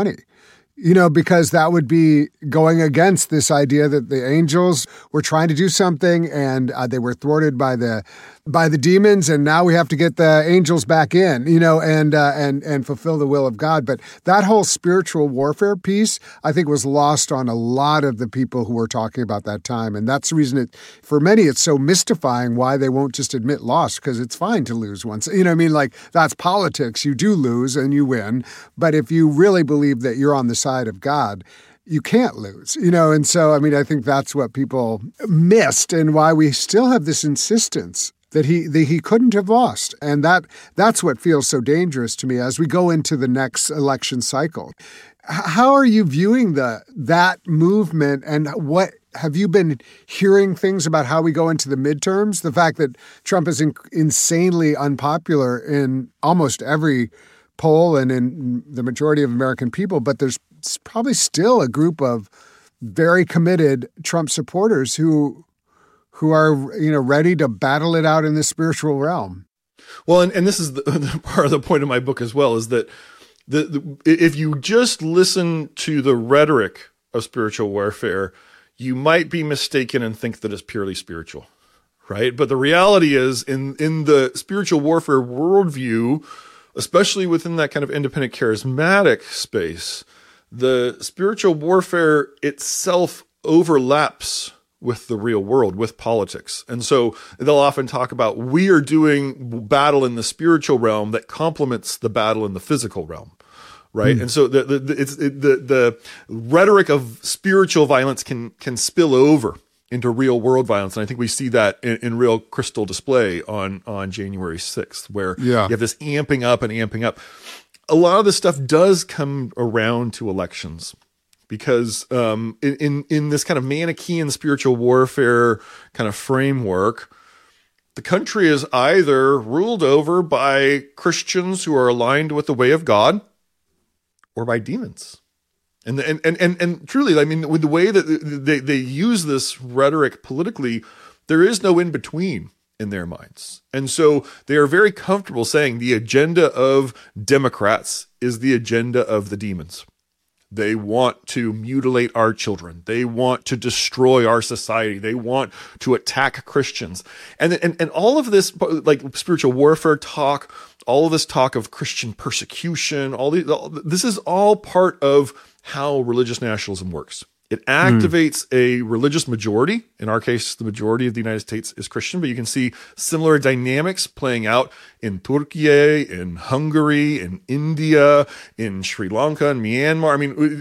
Because that would be going against this idea that the angels were trying to do something and they were thwarted by the demons, and now we have to get the angels back in, and fulfill the will of God. But that whole spiritual warfare piece, I think, was lost on a lot of the people who were talking about that time, and that's the reason for many it's so mystifying why they won't just admit loss, because it's fine to lose once. Like that's politics. You do lose and you win, but if you really believe that you're on the side of God, you can't lose, and so, I think that's what people missed and why we still have this insistence that he couldn't have lost. And that's what feels so dangerous to me as we go into the next election cycle. How are you viewing that movement, and what have you been hearing things about how we go into the midterms? The fact that Trump is insanely unpopular in almost every poll and in the majority of American people, but there's probably still a group of very committed Trump supporters who are, ready to battle it out in the spiritual realm. Well, and this is the part of the point of my book as well, is that if you just listen to the rhetoric of spiritual warfare, you might be mistaken and think that it's purely spiritual, right? But the reality is, in the spiritual warfare worldview, especially within that kind of independent charismatic space, the spiritual warfare itself overlaps with the real world, with politics. And so they'll often talk about, we are doing battle in the spiritual realm that complements the battle in the physical realm, right? And so the rhetoric of spiritual violence can spill over into real world violence. And I think we see that in real crystal display on January 6th, where you have this amping up and amping up. A lot of this stuff does come around to elections, because in this kind of Manichaean spiritual warfare kind of framework, the country is either ruled over by Christians who are aligned with the way of God or by demons. And truly, with the way that they use this rhetoric politically, there is no in between in their minds. And so they are very comfortable saying the agenda of Democrats is the agenda of the demons. They want to mutilate our children. They want to destroy our society. They want to attack Christians. And all of this, like spiritual warfare talk, all of this talk of Christian persecution, this is all part of how religious nationalism works. It activates a religious majority. In our case, the majority of the United States is Christian, but you can see similar dynamics playing out in Turkey, in Hungary, in India, in Sri Lanka, and Myanmar.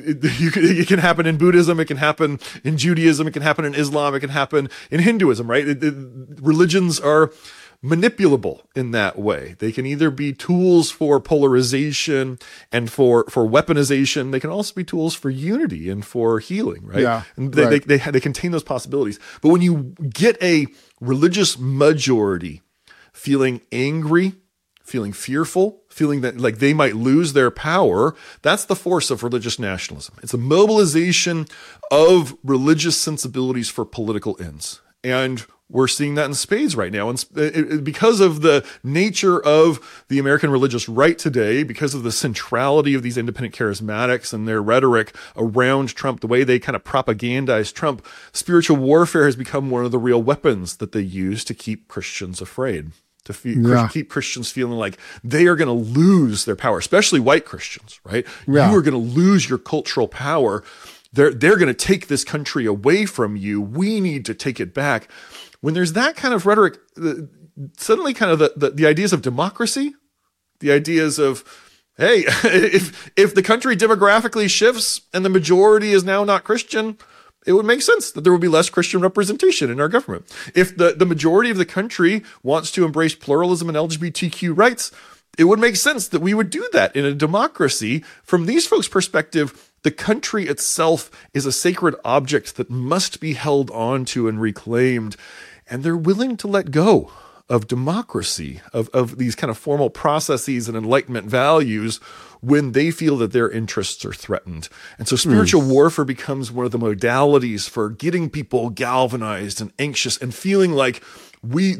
It can happen in Buddhism, it can happen in Judaism, it can happen in Islam, it can happen in Hinduism, right? Religions are manipulable in that way. They can either be tools for polarization and for weaponization. They can also be tools for unity and for healing, right? Yeah, and they contain those possibilities. But when you get a religious majority feeling angry, feeling fearful, feeling that like they might lose their power, that's the force of religious nationalism. It's a mobilization of religious sensibilities for political ends. And we're seeing that in spades right now. And because of the nature of the American religious right today, because of the centrality of these independent charismatics and their rhetoric around Trump, the way they kind of propagandize Trump, spiritual warfare has become one of the real weapons that they use to keep Christians afraid, to keep Christians feeling like they are going to lose their power, especially white Christians, right? Yeah. You are going to lose your cultural power. They're going to take this country away from you. We need to take it back. When there's that kind of rhetoric, suddenly kind of the ideas of democracy, the ideas of, hey, if the country demographically shifts and the majority is now not Christian, it would make sense that there would be less Christian representation in our government. If the majority of the country wants to embrace pluralism and LGBTQ rights, it would make sense that we would do that in a democracy. From these folks' perspective, the country itself is a sacred object that must be held on to and reclaimed. And they're willing to let go of democracy, of these kind of formal processes and Enlightenment values, when they feel that their interests are threatened. And so spiritual warfare becomes one of the modalities for getting people galvanized and anxious and feeling like we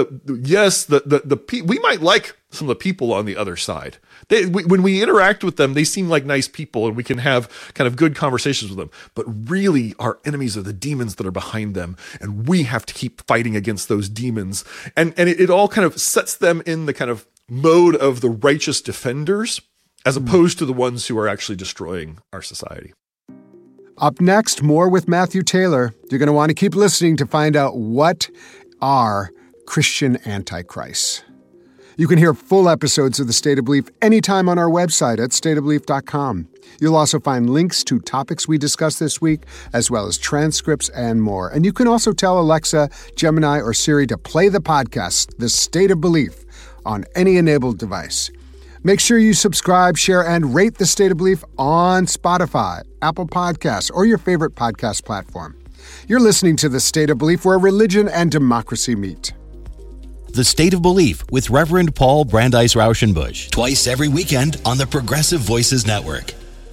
might like some of the people on the other side. When we interact with them, they seem like nice people and we can have kind of good conversations with them. But really, our enemies are the demons that are behind them. And we have to keep fighting against those demons. And it all kind of sets them in the kind of mode of the righteous defenders as opposed to the ones who are actually destroying our society. Up next, more with Matthew Taylor. You're going to want to keep listening to find out what are Christian antichrists. You can hear full episodes of The State of Belief anytime on our website at stateofbelief.com. You'll also find links to topics we discussed this week, as well as transcripts and more. And you can also tell Alexa, Gemini, or Siri to play the podcast, The State of Belief, on any enabled device. Make sure you subscribe, share, and rate The State of Belief on Spotify, Apple Podcasts, or your favorite podcast platform. You're listening to The State of Belief, where religion and democracy meet. The State of Belief with Reverend Paul Brandeis Rauschenbusch. Twice every weekend on the Progressive Voices Network.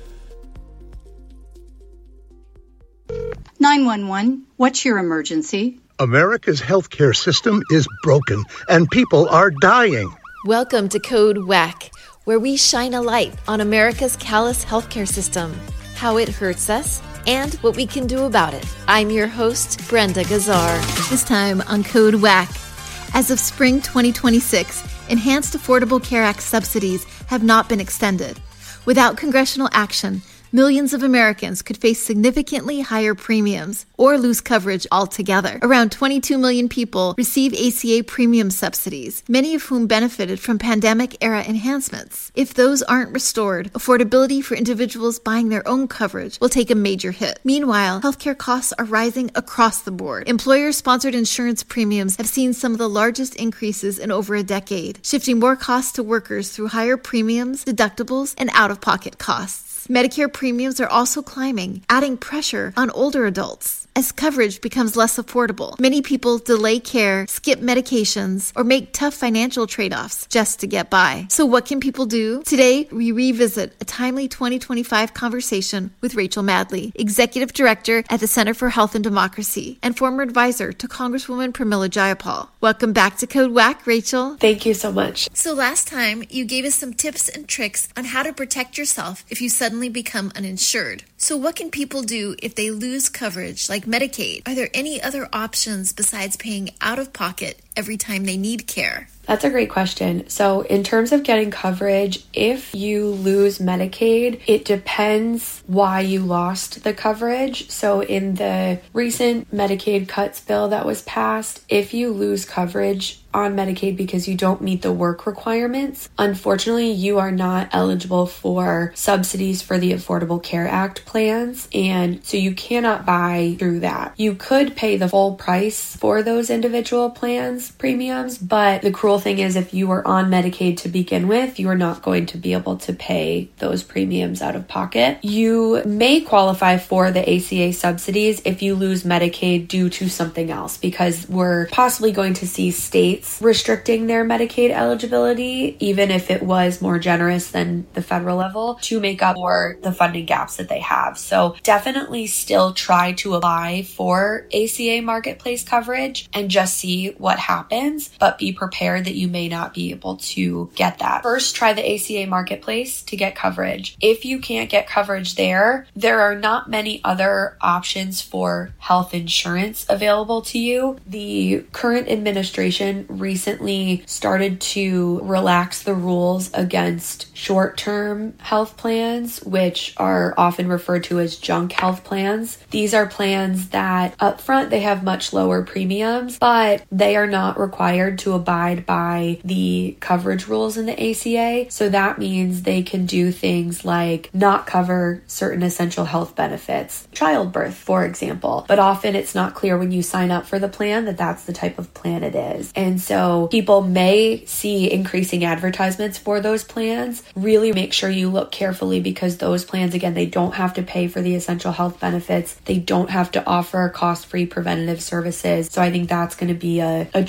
911, what's your emergency? America's healthcare system is broken and people are dying. Welcome to Code WACK, where we shine a light on America's callous healthcare system, how it hurts us, and what we can do about it. I'm your host, Brenda Gazzar. This time on Code WACK. As of spring 2026, Enhanced Affordable Care Act subsidies have not been extended. Without congressional action, millions of Americans could face significantly higher premiums or lose coverage altogether. Around 22 million people receive ACA premium subsidies, many of whom benefited from pandemic-era enhancements. If those aren't restored, affordability for individuals buying their own coverage will take a major hit. Meanwhile, healthcare costs are rising across the board. Employer-sponsored insurance premiums have seen some of the largest increases in over a decade, shifting more costs to workers through higher premiums, deductibles, and out-of-pocket costs. Medicare premiums are also climbing, adding pressure on older adults. As coverage becomes less affordable, many people delay care, skip medications, or make tough financial trade-offs just to get by. So what can people do? Today, we revisit a timely 2025 conversation with Rachel Madley, Executive Director at the Center for Health and Democracy and former advisor to Congresswoman Pramila Jayapal. Welcome back to Code WACK, Rachel. Thank you so much. So last time, you gave us some tips and tricks on how to protect yourself if you suddenly become uninsured. So what can people do if they lose coverage, like Medicaid? Are there any other options besides paying out of pocket every time they need care? That's a great question. So in terms of getting coverage, if you lose Medicaid, it depends why you lost the coverage. So in the recent Medicaid cuts bill that was passed, if you lose coverage on Medicaid because you don't meet the work requirements, unfortunately, you are not eligible for subsidies for the Affordable Care Act plans. And so you cannot buy through that. You could pay the full price for those individual plans premiums, but the cruel thing is if you were on Medicaid to begin with, you are not going to be able to pay those premiums out of pocket. You may qualify for the ACA subsidies if you lose Medicaid due to something else, because we're possibly going to see states restricting their Medicaid eligibility, even if it was more generous than the federal level, to make up for the funding gaps that they have. So definitely still try to apply for ACA marketplace coverage and just see what happens, but be prepared that you may not be able to get that. First, try the ACA marketplace to get coverage. If you can't get coverage there, there are not many other options for health insurance available to you. The current administration recently started to relax the rules against short-term health plans, which are often referred to as junk health plans. These are plans that up front they have much lower premiums, but they are not required to abide by the coverage rules in the ACA. So that means they can do things like not cover certain essential health benefits, childbirth, for example. But often it's not clear when you sign up for the plan that that's the type of plan it is. And so people may see increasing advertisements for those plans. Really make sure you look carefully, because those plans, again, they don't have to pay for the essential health benefits. They don't have to offer cost-free preventative services. So I think that's going to be a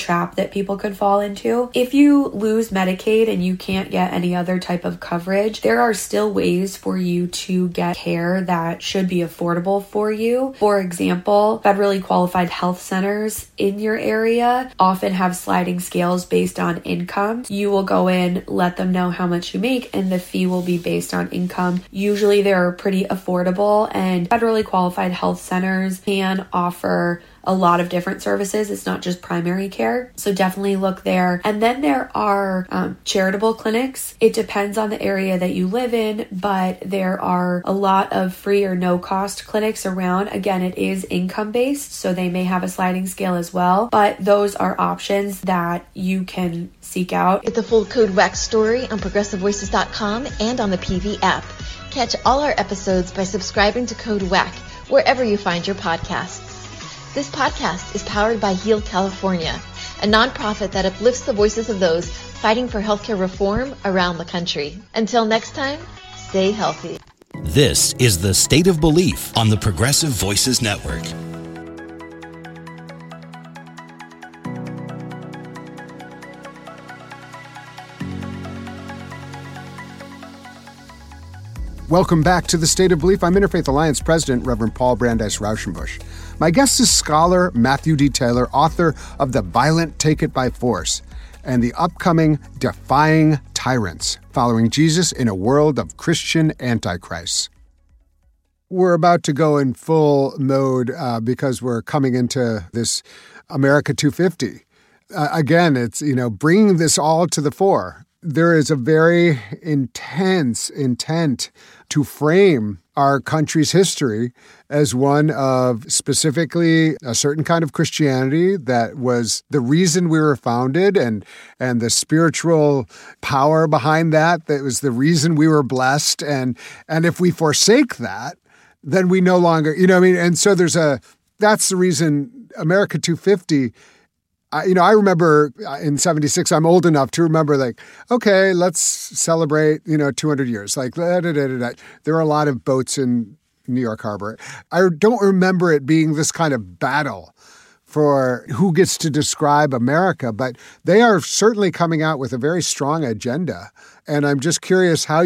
trap that people could fall into. If you lose Medicaid and you can't get any other type of coverage, there are still ways for you to get care that should be affordable for you. For example, federally qualified health centers in your area often have sliding scales based on income. You will go in, let them know how much you make, and the fee will be based on income. Usually they're pretty affordable, and federally qualified health centers can offer a lot of different services. It's not just primary care. So definitely look there. And then there are charitable clinics. It depends on the area that you live in, but there are a lot of free or no cost clinics around. Again, it is income based, so they may have a sliding scale as well, but those are options that you can seek out. Get the full Code WAC story on progressivevoices.com and on the PV app. Catch all our episodes by subscribing to Code WAC wherever you find your podcasts. This podcast is powered by Heal California, a nonprofit that uplifts the voices of those fighting for healthcare reform around the country. Until next time, stay healthy. This is The State of Belief on the Progressive Voices Network. Welcome back to The State of Belief. I'm Interfaith Alliance President, Reverend Paul Brandeis Rauschenbusch. My guest is scholar Matthew D. Taylor, author of The Violent Take It by Force and the upcoming Defying Tyrants, Following Jesus in a World of Christian Antichrists. We're about to go in full mode because we're coming into this America 250. Again, it's, bringing this all to the fore. There is a very intense intent to frame our country's history as one of specifically a certain kind of Christianity that was the reason we were founded and the spiritual power behind that was the reason we were blessed. And if we forsake that, then we no longer, and so that's the reason America 250. I remember in 76, I'm old enough to remember okay, let's celebrate, 200 years. There are a lot of boats in New York Harbor. I don't remember it being this kind of battle for who gets to describe America, but they are certainly coming out with a very strong agenda. And I'm just curious how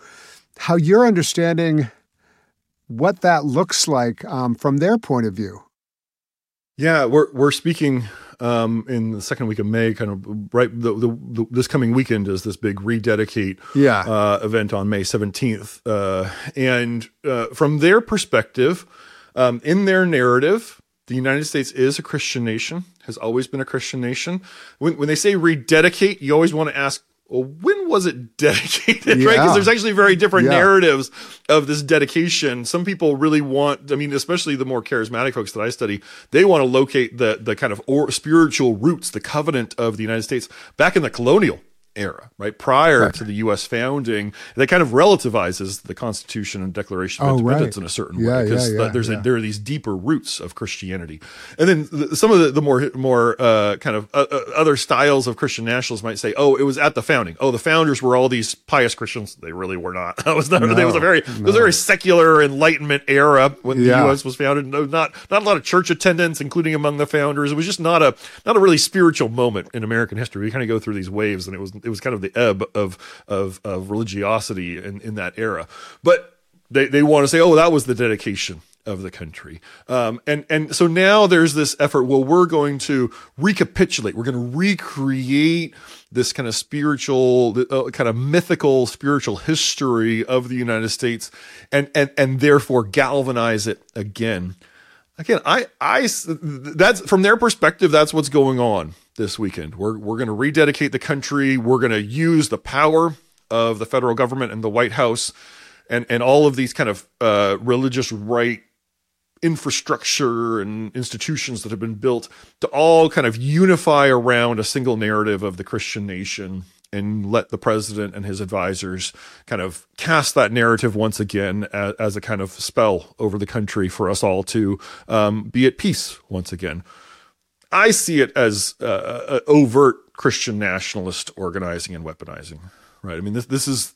you're understanding what that looks like from their point of view. Yeah, we're speaking in the second week of May, kind of right. This coming weekend is this big Rededicate event on May 17th, and from their perspective, in their narrative, the United States is a Christian nation, has always been a Christian nation. When they say rededicate, you always want to ask, well, when was it dedicated, right? Because there's actually very different narratives of this dedication. Some people really want, especially the more charismatic folks that I study, they want to locate the kind of spiritual roots, the covenant of the United States back in the colonial era, right? Prior to the U.S. founding, that kind of relativizes the Constitution and Declaration of Independence in a certain way, because there are these deeper roots of Christianity. And then some of the more kind of other styles of Christian nationalists might say, oh, it was at the founding. Oh, the founders were all these pious Christians. They really were not. It was a very secular Enlightenment era when the U.S. was founded. No, not a lot of church attendance, including among the founders. It was just not a really spiritual moment in American history. We kind of go through these waves, and it was kind of the ebb of religiosity in that era. But they want to say, oh, that was the dedication of the country. And so now there's this effort, well, we're going to recapitulate, we're going to recreate this kind of spiritual, kind of mythical spiritual history of the United States and therefore galvanize it again. Again, that's from their perspective, that's what's going on this weekend. We're going to rededicate the country. We're going to use the power of the federal government and the White House and all of these kind of religious right infrastructure and institutions that have been built to all kind of unify around a single narrative of the Christian nation and let the president and his advisors kind of cast that narrative once again as a kind of spell over the country for us all to be at peace once again. I see it as overt Christian nationalist organizing and weaponizing, right? I mean, this is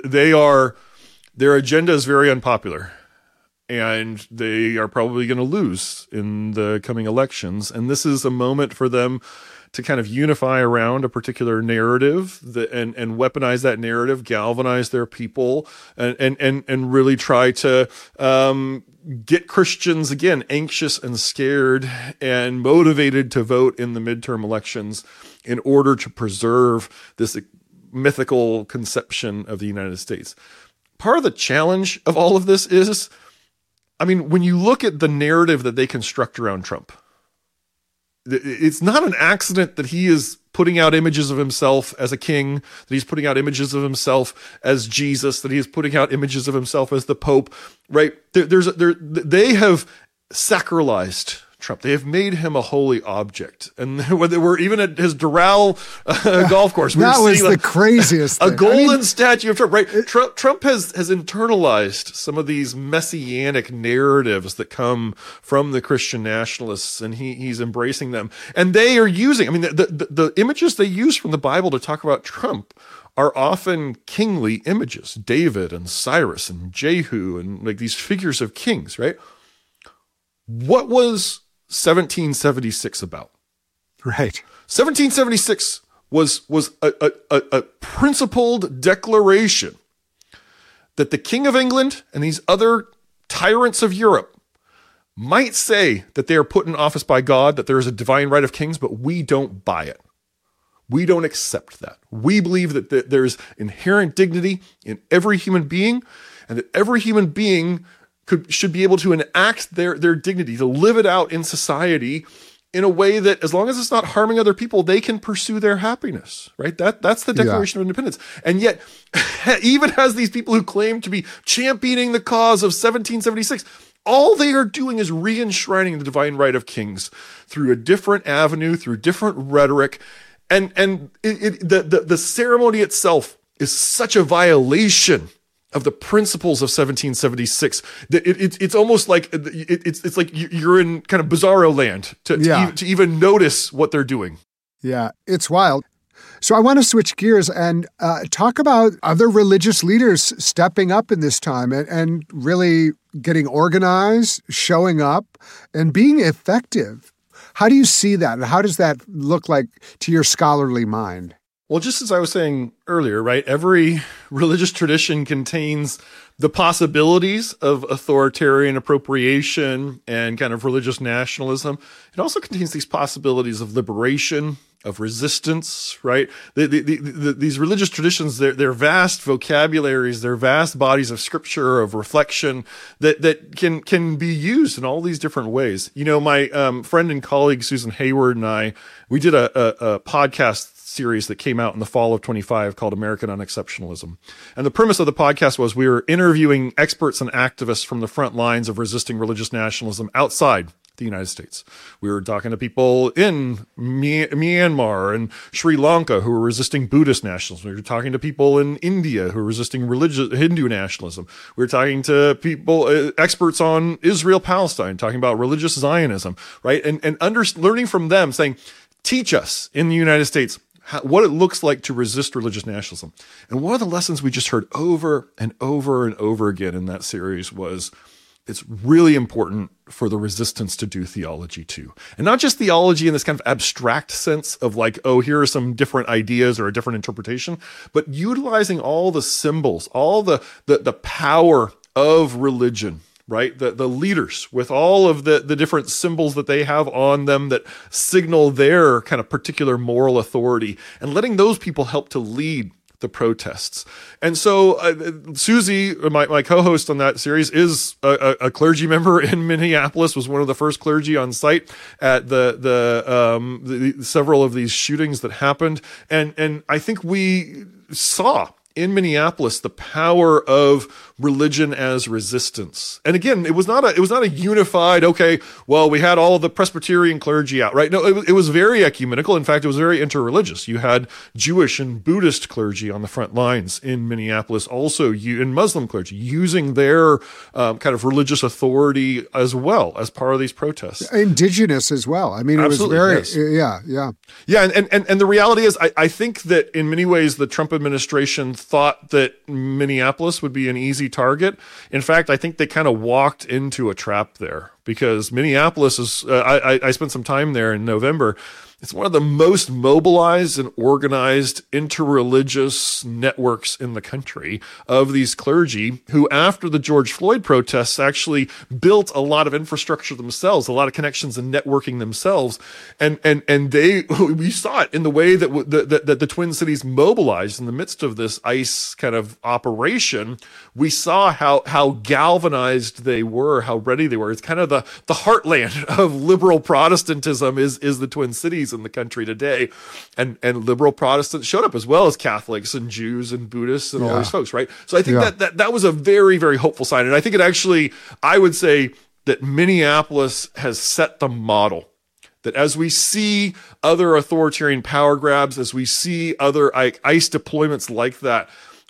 their agenda is very unpopular, and they are probably going to lose in the coming elections. And this is a moment for them to kind of unify around a particular narrative and weaponize that narrative, galvanize their people, and really try to get Christians, again, anxious and scared and motivated to vote in the midterm elections in order to preserve this mythical conception of the United States. Part of the challenge of all of this is, I mean, when you look at the narrative that they construct around Trump, it's not an accident that he is putting out images of himself as a king, that he's putting out images of himself as Jesus, that he is putting out images of himself as the Pope, right? They have sacralized Trump. They have made him a holy object. And we're even at his Doral golf course. That was the craziest thing. A golden statue of Trump, right? Trump has internalized some of these messianic narratives that come from the Christian nationalists, and he's embracing them. And they are using, I mean, the images they use from the Bible to talk about Trump are often kingly images. David and Cyrus and Jehu and like these figures of kings, right? What was 1776 about? Right. 1776 was a principled declaration that the King of England and these other tyrants of Europe might say that they are put in office by God, that there is a divine right of kings, but we don't buy it. We don't accept that. We believe that there's inherent dignity in every human being, and that every human being should be able to enact their dignity, to live it out in society in a way that, as long as it's not harming other people, they can pursue their happiness, right? That's the Declaration of Independence. And yet, even as these people who claim to be championing the cause of 1776, all they are doing is re-enshrining the divine right of kings through a different avenue, through different rhetoric. And the ceremony itself is such a violation of the principles of 1776 that it's almost like it's like you're in kind of bizarro land to even notice what they're doing. Yeah, it's wild. So I want to switch gears and talk about other religious leaders stepping up in this time and really getting organized, showing up, and being effective. How do you see that? And how does that look like to your scholarly mind? Well, just as I was saying earlier, right, every religious tradition contains the possibilities of authoritarian appropriation and kind of religious nationalism. It also contains these possibilities of liberation, of resistance, right? These religious traditions, they're vast vocabularies, they're vast bodies of scripture, of reflection that can be used in all these different ways. You know, my friend and colleague Susan Hayward and I, we did a podcast series that came out in the fall of 25 called American Unexceptionalism. And the premise of the podcast was we were interviewing experts and activists from the front lines of resisting religious nationalism outside the United States. We were talking to people in Myanmar and Sri Lanka who were resisting Buddhist nationalism. We were talking to people in India who were resisting Hindu nationalism. We were talking to people, experts on Israel-Palestine, talking about religious Zionism, right? And learning from them, saying, teach us in the United States what it looks like to resist religious nationalism. And one of the lessons we just heard over and over and over again in that series was it's really important for the resistance to do theology too. And not just theology in this kind of abstract sense of like, oh, here are some different ideas or a different interpretation, but utilizing all the symbols, all the power of religion, right? The leaders with all of the different symbols that they have on them that signal their kind of particular moral authority, and letting those people help to lead the protests. And so Susie, my co-host on that series, is a clergy member in Minneapolis, was one of the first clergy on site at the several of these shootings that happened. And I think we saw in Minneapolis the power of religion as resistance. And again, it was not a unified, okay, well, we had all of the Presbyterian clergy out, right? No, it was very ecumenical. In fact, it was very interreligious. You had Jewish and Buddhist clergy on the front lines in Minneapolis, also and Muslim clergy using their kind of religious authority as well as part of these protests. Indigenous as well. I mean, it Absolutely, was very, yes. Yeah. And the reality is, I think that in many ways, the Trump administration thought that Minneapolis would be an easy target. In fact, I think they kind of walked into a trap there, because Minneapolis is, I spent some time there in November. It's one of the most mobilized and organized interreligious networks in the country of these clergy who, after the George Floyd protests, actually built a lot of infrastructure themselves, a lot of connections and networking themselves. And we saw it in the way that the Twin Cities mobilized in the midst of this ICE kind of operation. We saw how galvanized they were, how ready they were. It's kind of the heartland of liberal Protestantism is the Twin Cities in the country today, and liberal Protestants showed up as well as Catholics and Jews and Buddhists and all these folks, right? So I think that was a very, very hopeful sign, and I think it actually, I would say that Minneapolis has set the model. That as we see other authoritarian power grabs, as we see other ICE deployments like that,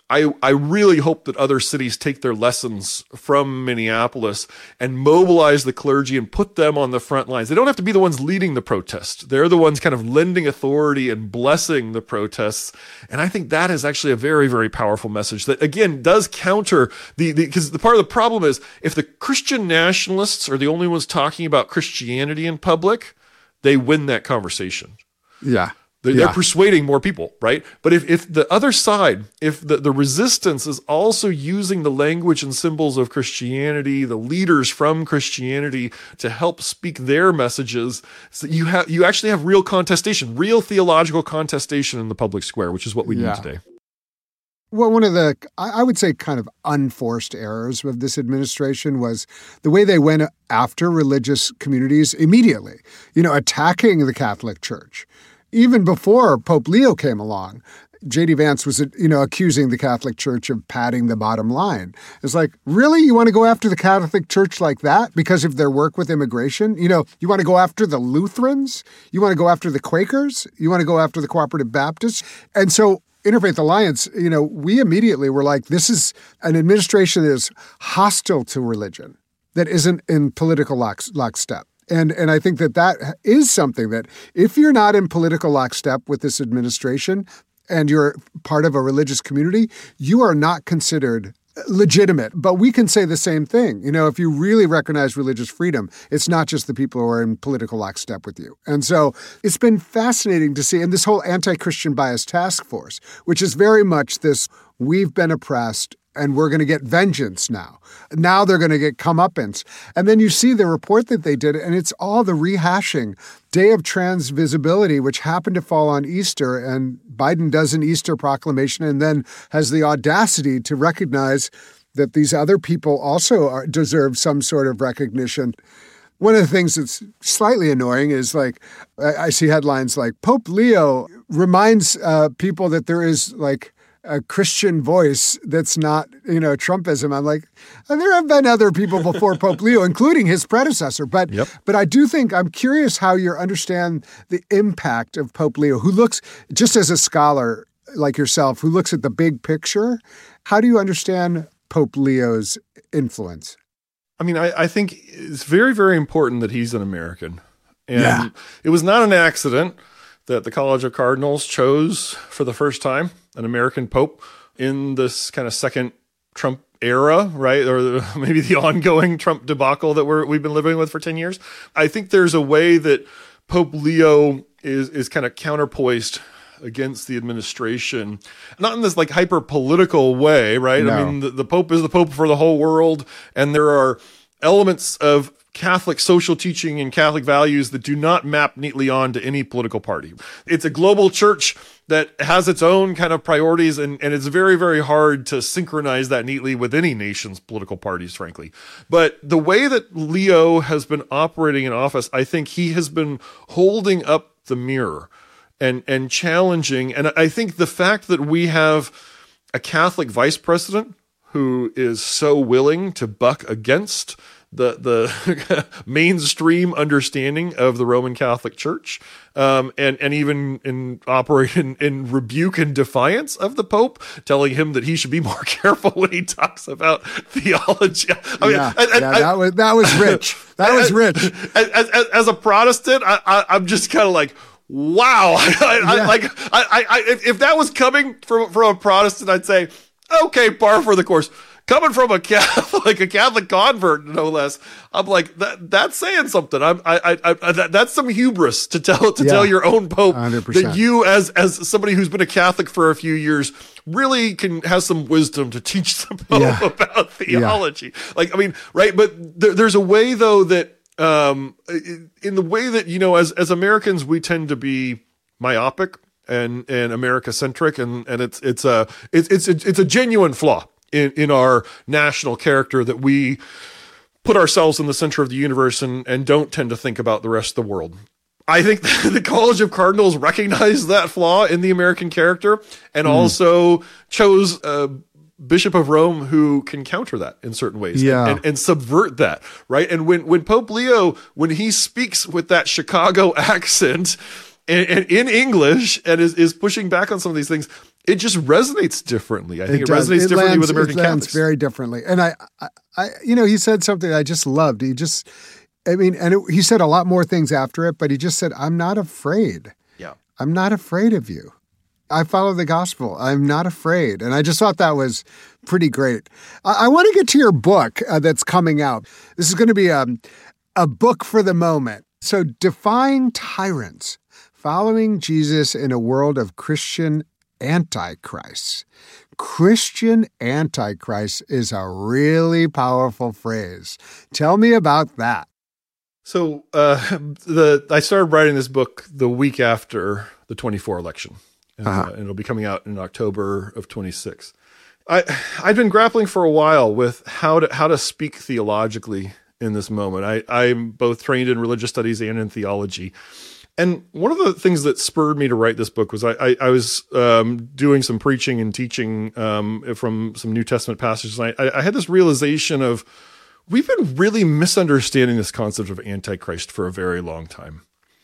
I really hope that other cities take their lessons from Minneapolis and mobilize the clergy and put them on the front lines. They don't have to be the ones leading the protest. They're the ones kind of lending authority and blessing the protests. And I think that is actually a very, very powerful message that, again, does counter because the part of the problem is if the Christian nationalists are the only ones talking about Christianity in public, they win that conversation. Yeah. They're persuading more people, right? But if the other side, if the resistance is also using the language and symbols of Christianity, the leaders from Christianity to help speak their messages, so you actually have real contestation, real theological contestation in the public square, which is what we need today. Well, one of the, I would say, kind of unforced errors of this administration was the way they went after religious communities immediately, attacking the Catholic Church. Even before Pope Leo came along, J.D. Vance was, accusing the Catholic Church of padding the bottom line. It's like, really? You want to go after the Catholic Church like that because of their work with immigration? You want to go after the Lutherans? You want to go after the Quakers? You want to go after the Cooperative Baptists? And so Interfaith Alliance, we immediately were like, this is an administration that is hostile to religion, that isn't in political lockstep. And I think that is something that if you're not in political lockstep with this administration and you're part of a religious community, you are not considered legitimate. But we can say the same thing. If you really recognize religious freedom, it's not just the people who are in political lockstep with you. And so it's been fascinating to see. And this whole anti-Christian bias task force, which is very much this, we've been oppressed, and we're going to get vengeance now. Now they're going to get comeuppance. And then you see the report that they did, and it's all the rehashing. Day of Trans Visibility, which happened to fall on Easter, and Biden does an Easter proclamation and then has the audacity to recognize that these other people also deserve some sort of recognition. One of the things that's slightly annoying is I see headlines like Pope Leo reminds people that there is a Christian voice that's not, Trumpism. I'm like, there have been other people before Pope Leo, including his predecessor. But I do think, I'm curious how you understand the impact of Pope Leo, who looks, just as a scholar like yourself, who looks at the big picture. How do you understand Pope Leo's influence? I mean, I think it's very, very important that he's an American. And it was not an accident that the College of Cardinals chose for the first time an American pope in this kind of second Trump era, right? Or maybe the ongoing Trump debacle that we've been living with for 10 years. I think there's a way that Pope Leo is kind of counterpoised against the administration, not in this hyper political way, right? No. I mean, the Pope is the Pope for the whole world, and there are elements of Catholic social teaching and Catholic values that do not map neatly onto any political party. It's a global church that has its own kind of priorities, and it's very, very hard to synchronize that neatly with any nation's political parties, frankly. But the way that Leo has been operating in office, I think he has been holding up the mirror and challenging. And I think the fact that we have a Catholic vice president who is so willing to buck against the mainstream understanding of the Roman Catholic Church, and even in operate in rebuke and defiance of the Pope, telling him that he should be more careful when he talks about theology. That was rich. That was rich. As a Protestant, I'm just kind of like, wow. If that was coming from a Protestant, I'd say, okay, par for the course. coming from a Catholic convert, no less, I'm like, that's saying something. That's some hubris to tell your own Pope 100%. that you, as somebody who's been a Catholic for a few years, really has some wisdom to teach the Pope about theology. Like, I mean, right? But there's a way, though, that in the way that, as Americans, we tend to be myopic and America-centric, and it's a genuine flaw in our national character that we put ourselves in the center of the universe and don't tend to think about the rest of the world. I think the College of Cardinals recognized that flaw in the American character and also chose a Bishop of Rome who can counter that in certain ways and subvert that, right? And when Pope Leo, when he speaks with that Chicago accent and in English and is pushing back on some of these things, it just resonates differently. I think it resonates differently with American Catholics. Very differently. And I he said something I just loved. He said a lot more things after it, but he just said, I'm not afraid. Yeah. I'm not afraid of you. I follow the gospel. I'm not afraid. And I just thought that was pretty great. I want to get to your book that's coming out. This is going to be a book for the moment. So, Defying Tyrants, Following Jesus in a World of Christian Antichrist. Christian Antichrist is a really powerful phrase. Tell me about that. So I started writing this book the week after the 24 election, and it'll be coming out in October of 26. I've been grappling for a while with how to speak theologically in this moment. I'm both trained in religious studies and in theology. And one of the things that spurred me to write this book was I was doing some preaching and teaching from some New Testament passages. And I had this realization of, we've been really misunderstanding this concept of Antichrist for a very long time.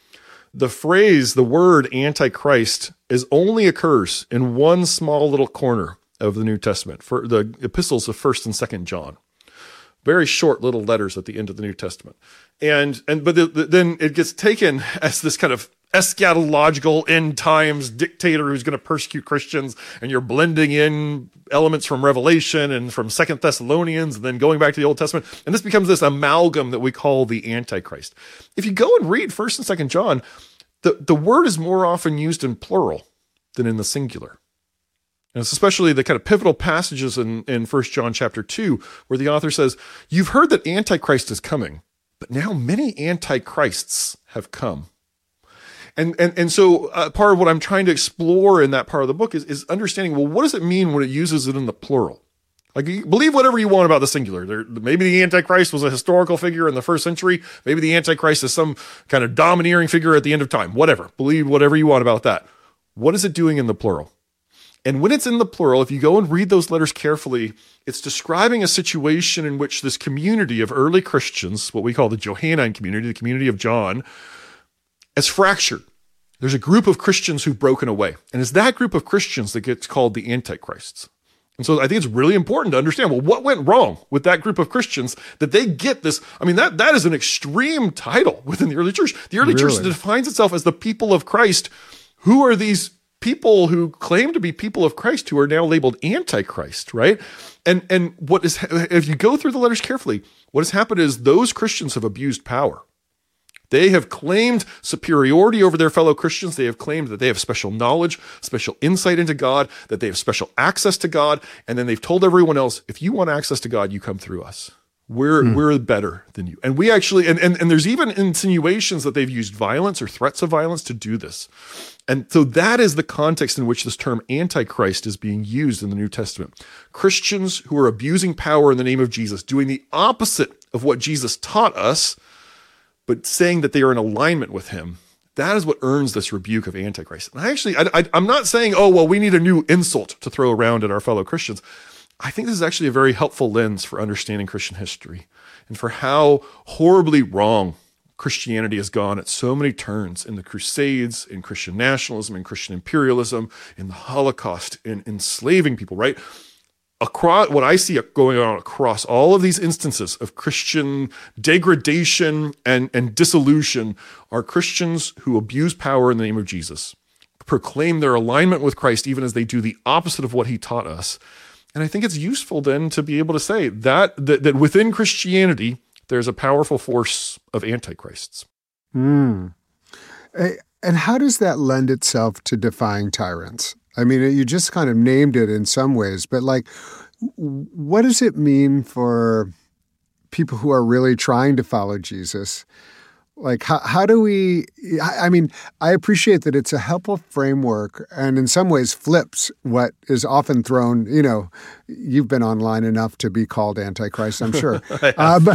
The word Antichrist only occurs in one small little corner of the New Testament, for the epistles of 1st and 2nd John. Very short little letters at the end of the New Testament. But then it gets taken as this kind of eschatological end times dictator who's going to persecute Christians, and you're blending in elements from Revelation and from 2nd Thessalonians and then going back to the Old Testament. And this becomes this amalgam that we call the Antichrist. If you go and read 1st and 2nd John, the word is more often used in plural than in the singular. And it's especially the kind of pivotal passages in 1 John chapter 2, where the author says, you've heard that Antichrist is coming, but now many Antichrists have come. And so part of what I'm trying to explore in that part of the book is understanding, well, what does it mean when it uses it in the plural? Like, you believe whatever you want about the singular. Maybe the Antichrist was a historical figure in the 1st century. Maybe the Antichrist is some kind of domineering figure at the end of time. Whatever. Believe whatever you want about that. What is it doing in the plural? And when it's in the plural, if you go and read those letters carefully, it's describing a situation in which this community of early Christians, what we call the Johannine community, the community of John, is fractured. There's a group of Christians who've broken away. And it's that group of Christians that gets called the Antichrists. And so I think it's really important to understand, well, what went wrong with that group of Christians that they get this? I mean, that is an extreme title within the early church. The early church defines itself as the people of Christ. Who are these people who claim to be people of Christ who are now labeled Antichrist, right? And what is, if you go through the letters carefully, what has happened is those Christians have abused power. They have claimed superiority over their fellow Christians. They have claimed that they have special knowledge, special insight into God, that they have special access to God. And then they've told everyone else, if you want access to God, you come through us. We're better than you. And we actually, and there's even insinuations that they've used violence or threats of violence to do this. And so that is the context in which this term Antichrist is being used in the New Testament. Christians who are abusing power in the name of Jesus, doing the opposite of what Jesus taught us, but saying that they are in alignment with him. That is what earns this rebuke of Antichrist. And I'm not saying, oh, well, we need a new insult to throw around at our fellow Christians. I think this is actually a very helpful lens for understanding Christian history and for how horribly wrong Christianity has gone at so many turns in the Crusades, in Christian nationalism, in Christian imperialism, in the Holocaust, in enslaving people, right? Across what I see going on across all of these instances of Christian degradation and dissolution are Christians who abuse power in the name of Jesus, proclaim their alignment with Christ even as they do the opposite of what he taught us, And I think it's useful then to be able to say that within Christianity, there's a powerful force of antichrists. And how does that lend itself to defying tyrants? I mean, you just kind of named it in some ways, but like, what does it mean for people who are really trying to follow Jesus? Like, how do we, I mean, I appreciate that it's a helpful framework and in some ways flips what is often thrown, you've been online enough to be called Antichrist, I'm sure. That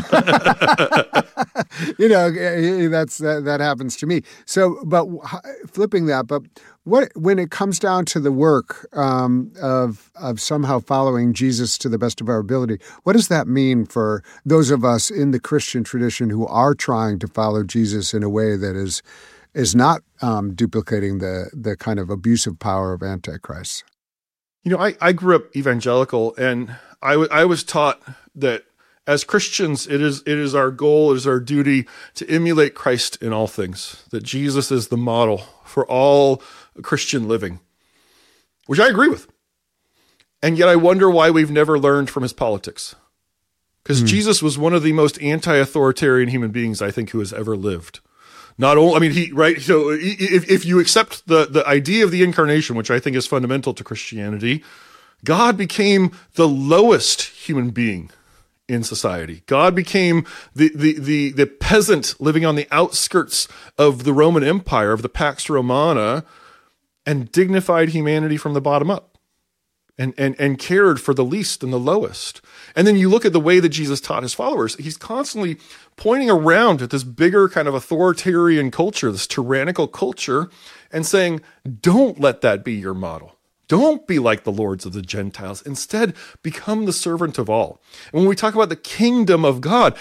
happens to me. So, but flipping that, but when it comes down to the work of somehow following Jesus to the best of our ability, what does that mean for those of us in the Christian tradition who are trying to follow Jesus in a way that is not duplicating the kind of abusive power of Antichrist? I grew up evangelical, and I was taught that as Christians, it is our goal, it is our duty to emulate Christ in all things, that Jesus is the model for all Christian living, which I agree with. And yet I wonder why we've never learned from his politics. Because Jesus was one of the most anti-authoritarian human beings, I think, who has ever lived. Not only, so if you accept the idea of the incarnation, which I think is fundamental to Christianity, God became the lowest human being in society. God became the peasant living on the outskirts of the Roman Empire, of the Pax Romana, and dignified humanity from the bottom up, and cared for the least and the lowest. And then you look at the way that Jesus taught his followers. He's constantly pointing around at this bigger kind of authoritarian culture, this tyrannical culture, and saying, don't let that be your model. Don't be like the lords of the Gentiles. Instead, become the servant of all. And when we talk about the kingdom of God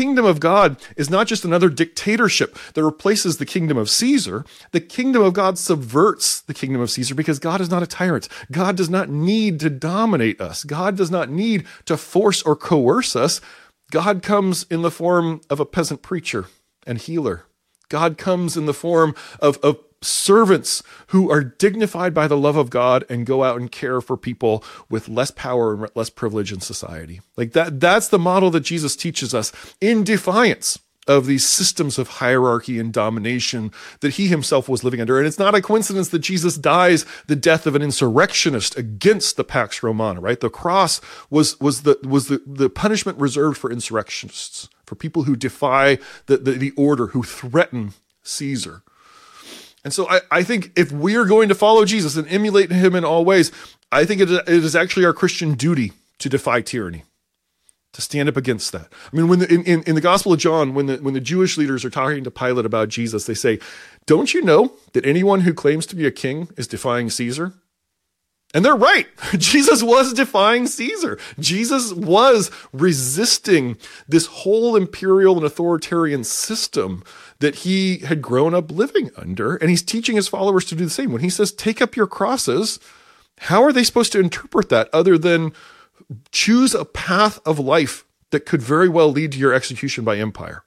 is not just another dictatorship that replaces the kingdom of Caesar. The kingdom of God subverts the kingdom of Caesar because God is not a tyrant. God does not need to dominate us. God does not need to force or coerce us. God comes in the form of a peasant preacher and healer. God comes in the form of servants who are dignified by the love of God and go out and care for people with less power and less privilege in society. Like that's the model that Jesus teaches us in defiance of these systems of hierarchy and domination that he himself was living under. And it's not a coincidence that Jesus dies the death of an insurrectionist against the Pax Romana, right? The cross was the punishment reserved for insurrectionists, for people who defy the order, who threaten Caesar. And so I think if we are going to follow Jesus and emulate him in all ways, I think it is actually our Christian duty to defy tyranny, to stand up against that. I mean, when in the Gospel of John, when the Jewish leaders are talking to Pilate about Jesus, they say, "Don't you know that anyone who claims to be a king is defying Caesar?" And they're right. Jesus was defying Caesar. Jesus was resisting this whole imperial and authoritarian system that he had grown up living under. And he's teaching his followers to do the same. When he says, take up your crosses, how are they supposed to interpret that other than choose a path of life that could very well lead to your execution by empire?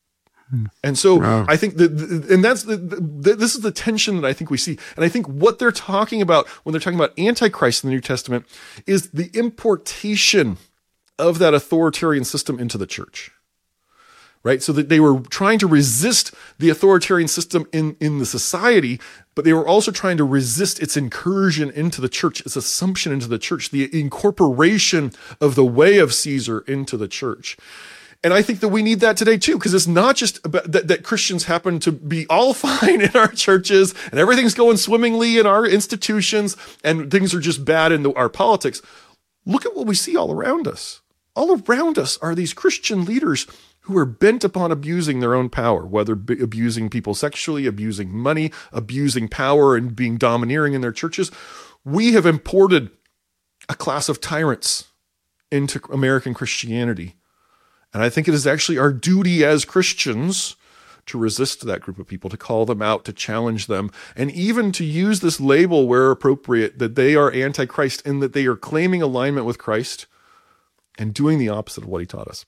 And so I think this is the tension that I think we see. And I think what they're talking about when they're talking about Antichrist in the New Testament is the importation of that authoritarian system into the church, right? So that they were trying to resist the authoritarian system in the society, but they were also trying to resist its incursion into the church, its assumption into the church, the incorporation of the way of Caesar into the church. And I think that we need that today too, because it's not just about that Christians happen to be all fine in our churches and everything's going swimmingly in our institutions and things are just bad in our politics. Look at what we see all around us. All around us are these Christian leaders who are bent upon abusing their own power, whether abusing people sexually, abusing money, abusing power, and being domineering in their churches. We have imported a class of tyrants into American Christianity. And I think it is actually our duty as Christians to resist that group of people, to call them out, to challenge them, and even to use this label where appropriate, that they are antichrist and that they are claiming alignment with Christ and doing the opposite of what he taught us.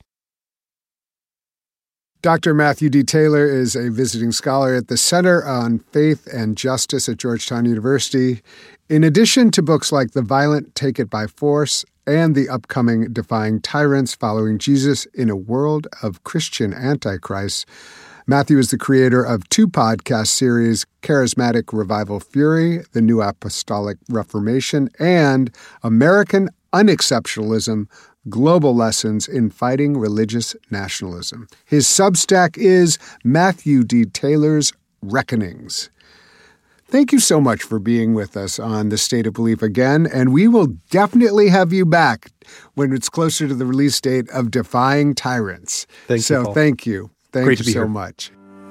Dr. Matthew D. Taylor is a visiting scholar at the Center on Faith and Justice at Georgetown University. In addition to books like The Violent Take It by Force and the upcoming Defying Tyrants, Following Jesus in a World of Christian Antichrists. Matthew is the creator of 2 podcast series, Charismatic Revival Fury, The New Apostolic Reformation, and American Unexceptionalism, Global Lessons in Fighting Religious Nationalism. His Substack is Matthew D. Taylor's Reckonings. Thank you so much for being with us on The State of Belief again, and we will definitely have you back when it's closer to the release date of Defying Tyrants. Thank you, Paul. Thank you. Great Thank to you be so here. much.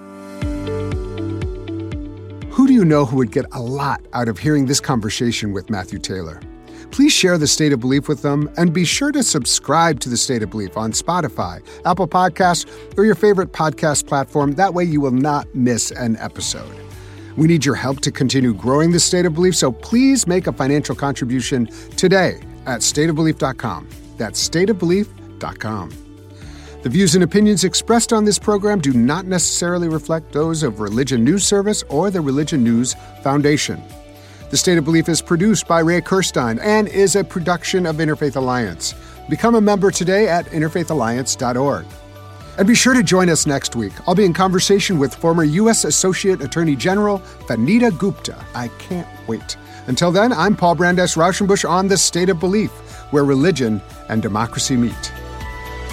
Who do you know who would get a lot out of hearing this conversation with Matthew Taylor? Please share The State of Belief with them, and be sure to subscribe to The State of Belief on Spotify, Apple Podcasts, or your favorite podcast platform. That way you will not miss an episode. We need your help to continue growing The State of Belief, so please make a financial contribution today at stateofbelief.com. That's stateofbelief.com. The views and opinions expressed on this program do not necessarily reflect those of Religion News Service or the Religion News Foundation. The State of Belief is produced by Ray Kirstein and is a production of Interfaith Alliance. Become a member today at interfaithalliance.org. And be sure to join us next week. I'll be in conversation with former U.S. Associate Attorney General Vanita Gupta. I can't wait. Until then, I'm Paul Brandeis Rauschenbusch on The State of Belief, where religion and democracy meet.